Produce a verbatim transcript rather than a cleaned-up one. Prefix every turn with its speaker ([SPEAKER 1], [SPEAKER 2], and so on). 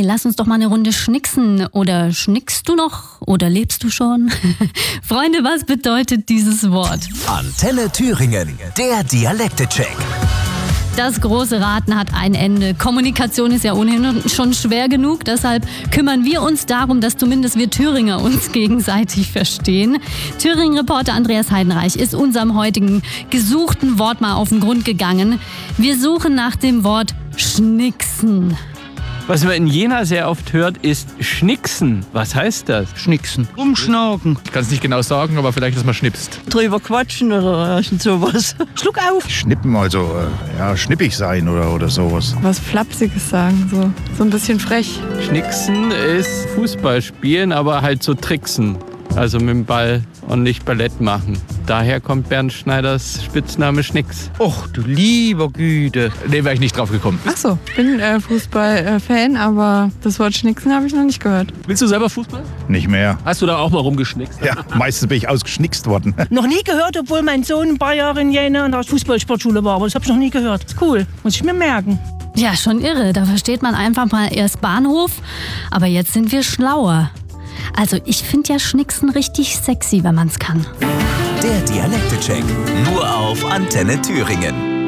[SPEAKER 1] lass uns doch mal eine Runde schnicksen. Oder schnickst du noch? Oder lebst du schon? Freunde, was bedeutet dieses Wort?
[SPEAKER 2] Antenne Thüringen, der Dialekte-Check.
[SPEAKER 1] Das große Raten hat ein Ende. Kommunikation ist ja ohnehin schon schwer genug. Deshalb kümmern wir uns darum, dass zumindest wir Thüringer uns gegenseitig verstehen. Thüringen-Reporter Andreas Heidenreich ist unserem heutigen gesuchten Wort mal auf den Grund gegangen. Wir suchen nach dem Wort schnicksen.
[SPEAKER 3] Was man in Jena sehr oft hört, ist schnicksen. Was heißt das?
[SPEAKER 4] Schnicksen. Umschnaken.
[SPEAKER 5] Ich kann es nicht genau sagen, aber vielleicht, dass man schnipst.
[SPEAKER 4] Drüber quatschen oder irgend sowas. Schluck auf.
[SPEAKER 6] Schnippen, also äh, ja, schnippig sein oder, oder sowas.
[SPEAKER 7] Was Flapsiges sagen, so, so ein bisschen frech.
[SPEAKER 3] Schnicksen ist Fußball spielen, aber halt so tricksen. Also mit dem Ball und nicht Ballett machen. Daher kommt Bernd Schneiders Spitzname Schnicks.
[SPEAKER 4] Och, du lieber Güte.
[SPEAKER 5] Nee, wäre ich nicht drauf gekommen.
[SPEAKER 7] Ach so, ich bin äh, Fußball-Fan, aber das Wort Schnicksen habe ich noch nicht gehört.
[SPEAKER 5] Willst du selber Fußball?
[SPEAKER 6] Nicht mehr.
[SPEAKER 5] Hast du da auch mal rumgeschnickst?
[SPEAKER 6] Ja, meistens bin ich ausgeschnickst worden.
[SPEAKER 8] Noch nie gehört, obwohl mein Sohn ein paar Jahre in Jena in der Fußballsportschule war. Aber das habe ich noch nie gehört. Ist cool, muss ich mir merken.
[SPEAKER 1] Ja, schon irre. Da versteht man einfach mal erst Bahnhof. Aber jetzt sind wir schlauer. Also ich finde ja Schnicksen richtig sexy, wenn man es kann.
[SPEAKER 2] Der Dialekte-Check, nur auf Antenne Thüringen.